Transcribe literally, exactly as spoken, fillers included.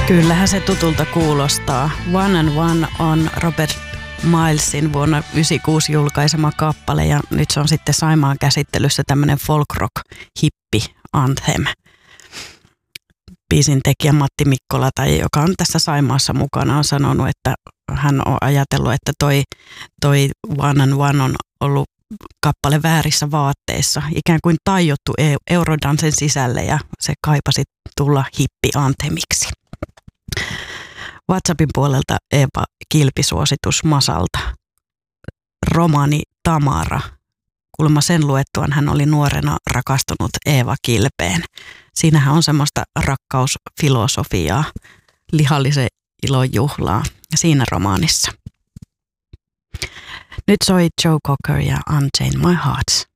Kyllähän se tutulta kuulostaa. One and One on Robert Milesin vuonna yhdeksänkymmentäkuusi julkaisema kappale ja nyt se on sitten Saimaan käsittelyssä tämmöinen folk rock hippi anthem. Biisin tekijä Matti Mikkola, tai joka on tässä Saimaassa mukana, on sanonut, että hän on ajatellut, että toi, toi One and One on ollut kappale väärissä vaatteissa, ikään kuin tajottu Eurodansen sisälle ja se kaipasi tulla hippi anthemiksi. WhatsAppin puolelta Eeva Kilpi-suositus Masalta. Romaani Tamara. Kuulemma sen luettuaan hän oli nuorena rakastunut Eeva Kilpeen. Siinähän on semmoista rakkausfilosofiaa, lihallisen ilon juhlaa siinä romaanissa. Nyt soi Joe Cocker ja Unchain My Heart.